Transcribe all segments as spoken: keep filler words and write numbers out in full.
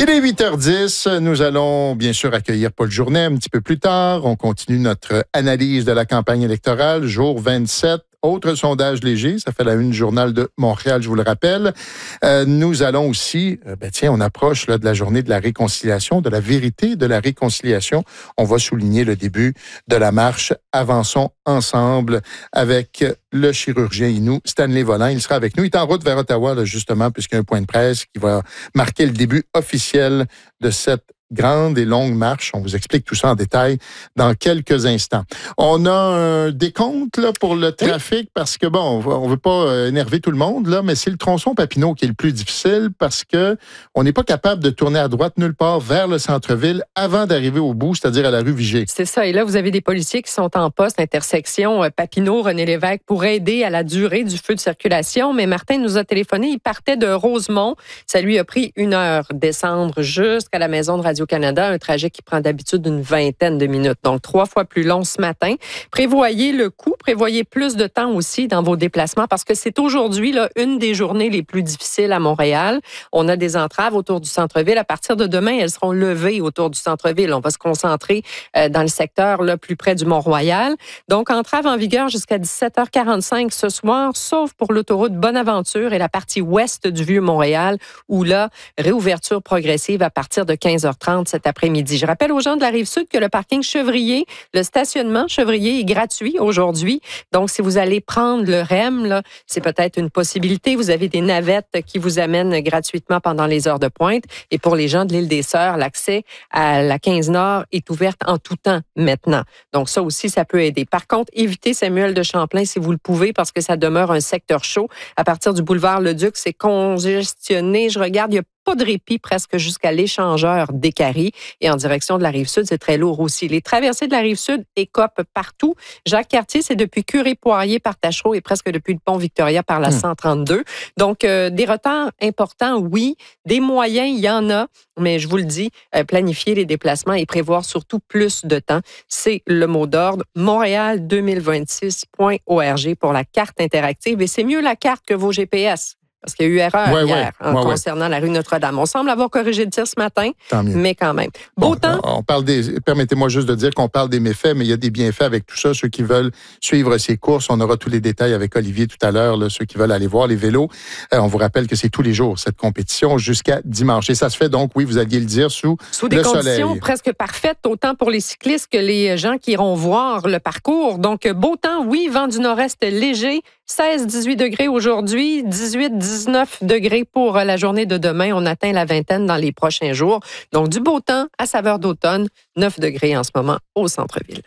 Il est huit heures dix. Nous allons bien sûr accueillir Paul Journet un petit peu plus tard. On continue notre analyse de la campagne électorale, jour vingt-sept. Autre sondage léger, ça fait la une du Journal de Montréal, je vous le rappelle. Euh, nous allons aussi, euh, ben tiens, on approche là, de la journée de la réconciliation, de la vérité de la réconciliation. On va souligner le début de la marche Avançons ensemble avec le chirurgien Innu, Stanley Vollant. Il sera avec nous. Il est en route vers Ottawa, là, justement, puisqu'il y a un point de presse qui va marquer le début officiel de cette grande et longue marche. On vous explique tout ça en détail dans quelques instants. On a un décompte là, pour le trafic oui. parce que, bon, on ne veut pas euh, énerver tout le monde, là, mais c'est le tronçon Papineau qui est le plus difficile parce que on n'est pas capable de tourner à droite nulle part vers le centre-ville avant d'arriver au bout, c'est-à-dire à la rue Vigée. C'est ça. Et là, vous avez des policiers qui sont en poste, intersection Papineau, René Lévesque, pour aider à la durée du feu de circulation. Mais Martin nous a téléphoné. Il partait de Rosemont. Ça lui a pris une heure descendre jusqu'à la maison de Radio Canada, un trajet qui prend d'habitude une vingtaine de minutes, donc trois fois plus long ce matin. Prévoyez le coût, prévoyez plus de temps aussi dans vos déplacements parce que c'est aujourd'hui là, une des journées les plus difficiles à Montréal. On a des entraves autour du centre-ville. À partir de demain, elles seront levées autour du centre-ville. On va se concentrer euh, dans le secteur là, plus près du Mont-Royal. Donc, entrave en vigueur jusqu'à dix-sept heures quarante-cinq ce soir, sauf pour l'autoroute Bonaventure et la partie ouest du Vieux-Montréal, où là, réouverture progressive à partir de quinze heures trente cet après-midi. Je rappelle aux gens de la Rive-Sud que le parking Chevrier, le stationnement Chevrier est gratuit aujourd'hui. Donc, si vous allez prendre le R E M, là, c'est peut-être une possibilité. Vous avez des navettes qui vous amènent gratuitement pendant les heures de pointe. Et pour les gens de l'île des Sœurs, l'accès à la quinze Nord est ouvert en tout temps maintenant. Donc, ça aussi, ça peut aider. Par contre, évitez Samuel de Champlain si vous le pouvez parce que ça demeure un secteur chaud. À partir du boulevard Leduc, c'est congestionné. Je regarde, il y a pas de répit presque jusqu'à l'échangeur d'Écarie. Et en direction de la Rive-Sud, c'est très lourd aussi. Les traversées de la Rive-Sud écopent partout. Jacques-Cartier, c'est depuis Curé-Poirier par Tachereau et presque depuis le pont Victoria par la mmh. cent trente-deux. Donc, euh, des retards importants, oui. Des moyens, il y en a. Mais je vous le dis, euh, planifier les déplacements et prévoir surtout plus de temps, c'est le mot d'ordre. Montréal deux mille vingt-six point org pour la carte interactive. Et c'est mieux la carte que vos G P S. Parce qu'il y a eu erreur ouais, hier ouais, en ouais, concernant ouais. la rue Notre-Dame. On semble avoir corrigé le tir ce matin, mais quand même. Beau bon, temps. On parle des, permettez-moi juste de dire qu'on parle des méfaits, mais il y a des bienfaits avec tout ça. Ceux qui veulent suivre ces courses, on aura tous les détails avec Olivier tout à l'heure. Là, ceux qui veulent aller voir les vélos, euh, on vous rappelle que c'est tous les jours cette compétition jusqu'à dimanche. Et ça se fait donc, oui, vous alliez le dire, sous, sous des le conditions soleil. presque parfaites, autant pour les cyclistes que les gens qui iront voir le parcours. Donc, beau temps, oui, vent du nord-est léger, seize à dix-huit degrés aujourd'hui, dix-huit à dix-neuf degrés pour la journée de demain. On atteint la vingtaine dans les prochains jours. Donc, du beau temps à saveur d'automne, neuf degrés en ce moment au centre-ville.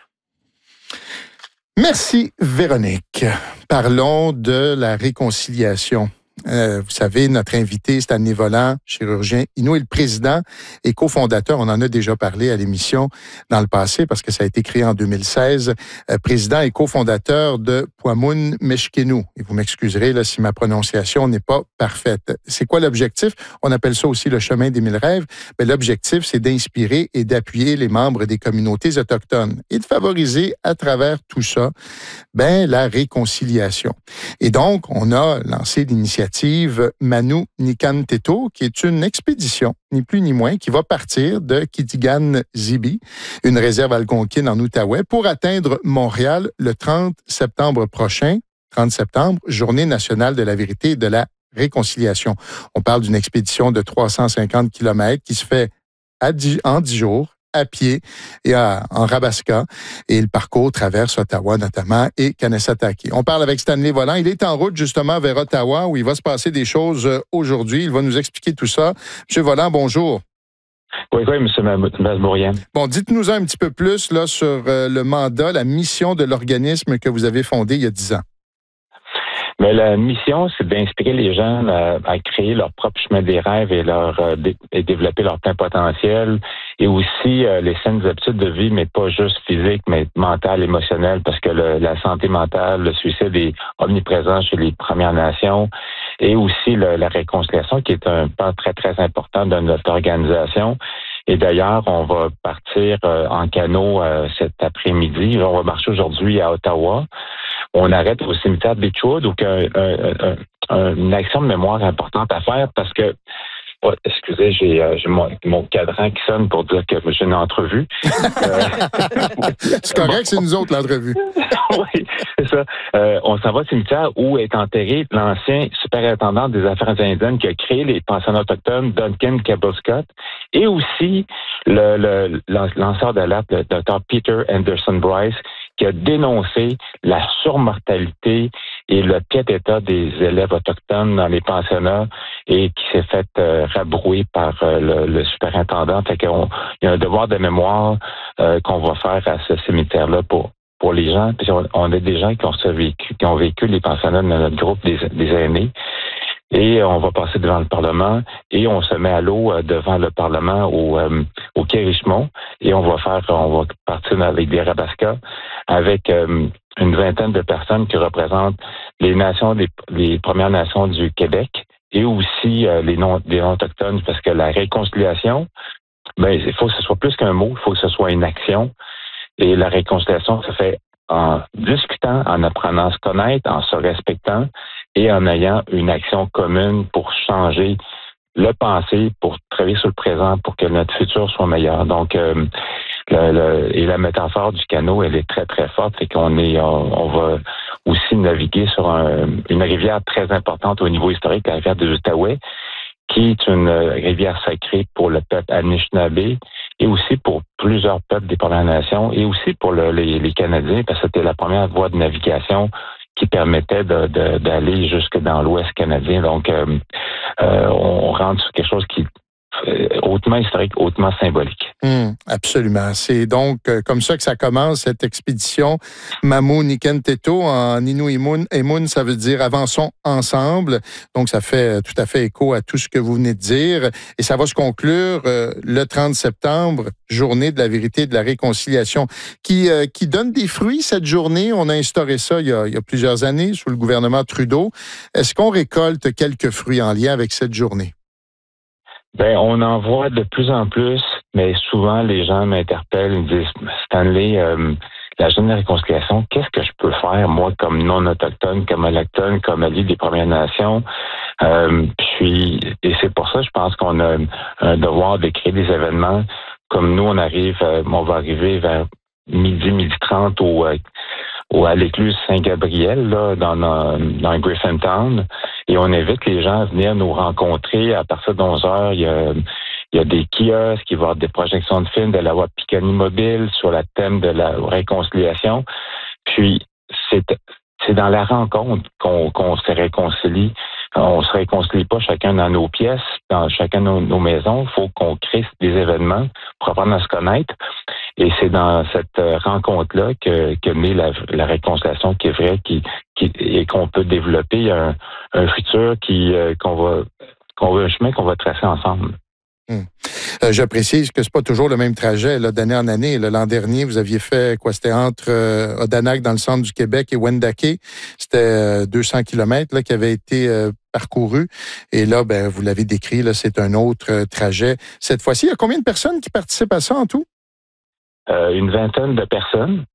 Merci, Véronique. Parlons de la réconciliation. Euh, vous savez, notre invité, Stanley Vollant, chirurgien Innu, est le président et cofondateur, on en a déjà parlé à l'émission dans le passé parce que ça a été créé en deux mille seize, euh, président et cofondateur de Pwamun Meshkenu. Et vous m'excuserez là, si ma prononciation n'est pas parfaite. C'est quoi l'objectif? On appelle ça aussi le chemin des mille rêves. Mais l'objectif, c'est d'inspirer et d'appuyer les membres des communautés autochtones et de favoriser à travers tout ça ben, la réconciliation. Et donc, on a lancé l'initiative Manu Nikan Teto, qui est une expédition, ni plus ni moins, qui va partir de Kitigan Zibi, une réserve algonquine en Outaouais, pour atteindre Montréal le trente septembre prochain, trente septembre, Journée nationale de la vérité et de la réconciliation. On parle d'une expédition de trois cent cinquante kilomètres qui se fait à dix, en dix jours, à pied et à, en Rabasca. Et le parcours traverse Ottawa notamment et Kanesatake. On parle avec Stanley Vollant. Il est en route justement vers Ottawa où il va se passer des choses aujourd'hui. Il va nous expliquer tout ça. Monsieur Vollant, bonjour. Oui, oui, M. Masbourian. Bon, dites-nous un petit peu plus là, sur euh, le mandat, la mission de l'organisme que vous avez fondé il y a dix ans. Mais la mission, c'est d'inspirer les gens à, à créer leur propre chemin des rêves et leur euh, dé, et développer leur plein potentiel et aussi euh, les saines habitudes de vie, mais pas juste physique, mais mentale, émotionnelle, parce que le, la santé mentale, le suicide est omniprésent chez les Premières Nations et aussi le, la réconciliation qui est un pas très, très important de notre organisation. Et d'ailleurs, on va partir euh, en canot euh, cet après-midi. On va marcher aujourd'hui à Ottawa. On arrête au cimetière de Beechwood, donc un, un, un, une action de mémoire importante à faire parce que Oh, excusez, j'ai, euh, j'ai mon, mon cadran qui sonne pour dire que j'ai une entrevue. euh, c'est correct, c'est nous autres l'entrevue. Oui, c'est ça. Euh, on s'en va au cimetière où est enterré l'ancien superintendant des Affaires indiennes qui a créé les pensionnats autochtones, Duncan Cabell Scott, et aussi le, le lanceur d'alerte, le docteur Peter Anderson Bryce, qui a dénoncé la surmortalité et le pied-d'état des élèves autochtones dans les pensionnats et qui s'est fait euh, rabrouer par euh, le, le superintendant. Fait qu'on, il y a un devoir de mémoire euh, qu'on va faire à ce cimetière-là pour pour les gens. Puis on, on a des gens qui ont vécu, qui ont vécu les pensionnats dans notre groupe des, des aînés. Et on va passer devant le Parlement et on se met à l'eau euh, devant le Parlement au, euh, au quai Richemont et on va faire, on va partir avec des rabascas avec euh, une vingtaine de personnes qui représentent les nations, les, les Premières Nations du Québec et aussi euh, les non, les non-autochtones parce que la réconciliation, ben, il faut que ce soit plus qu'un mot, il faut que ce soit une action. Et la réconciliation se fait en discutant, en apprenant à se connaître, en se respectant et en ayant une action commune pour changer le passé, pour travailler sur le présent, pour que notre futur soit meilleur. Donc, euh, le, le, et la métaphore du canot, elle est très, très forte. C'est qu'on est, on, on va aussi naviguer sur un, une rivière très importante au niveau historique, la rivière de l'Outaouais, qui est une rivière sacrée pour le peuple Anishinaabe et aussi pour plusieurs peuples des Premières Nations et aussi pour le, les, les Canadiens, parce que c'était la première voie de navigation qui permettait de, de, d'aller jusque dans l'Ouest canadien. Donc, euh, euh, on rentre sur quelque chose qui est hautement historique, hautement symbolique. Mmh, absolument. C'est donc euh, comme ça que ça commence, cette expédition Mamu Niken Teto en Innu Emun, ça veut dire avançons ensemble. Donc, ça fait tout à fait écho à tout ce que vous venez de dire. Et ça va se conclure euh, le trente septembre, journée de la vérité et de la réconciliation, qui, euh, qui donne des fruits cette journée. On a instauré ça il y a, il y a plusieurs années sous le gouvernement Trudeau. Est-ce qu'on récolte quelques fruits en lien avec cette journée? Ben, on en voit de plus en plus, mais souvent les gens m'interpellent, ils me disent Stanley, euh, la journée de réconciliation, qu'est-ce que je peux faire, moi, comme non-autochtone, comme autochtone, comme allié des Premières Nations? Euh, puis, et c'est pour ça, je pense qu'on a un devoir de créer des événements. Comme nous, on arrive, euh, on va arriver vers midi, midi trente au euh, ou à l'écluse Saint-Gabriel, là, dans, dans, dans Griffintown. Et on invite les gens à venir nous rencontrer. À partir de onze heures, il y a, il y a des kiosques, il va y avoir des projections de films de la voie Piccani Mobile sur le thème de la réconciliation. Puis, c'est, c'est dans la rencontre qu'on, qu'on se réconcilie. On se réconcilie pas chacun dans nos pièces, dans chacun de nos, nos maisons. Il faut qu'on crée des événements pour apprendre à se connaître. Et c'est dans cette rencontre-là que, que naît la, la réconciliation qui est vraie, qui, qui et qu'on peut développer un, un futur qui euh, qu'on va qu'on va un chemin qu'on va tracer ensemble. Hum. Euh, je précise que c'est pas toujours le même trajet là, d'année en année. Là, l'an dernier, vous aviez fait quoi? C'était entre euh, Odanak dans le centre du Québec et Wendake. C'était euh, deux cents kilomètres là, qui avaient été euh, parcourus. Et là, ben, vous l'avez décrit, là, c'est un autre euh, trajet. Cette fois-ci, il y a combien de personnes qui participent à ça en tout? Euh, une vingtaine de personnes.